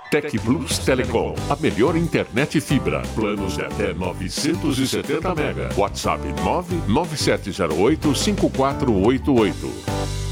Tec Plus Telecom, a melhor internet fibra. Planos de até 970 mega. WhatsApp 997085488.